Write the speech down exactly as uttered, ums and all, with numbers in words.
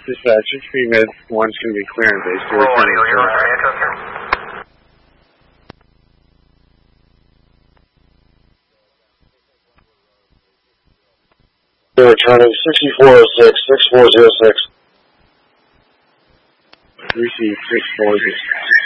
Dispatch, six three mid, one's going to be clear in base. four one, Eagle, you're on for Manchester. They're returning sixty-four oh six, six four zero six. Receive six four zero six.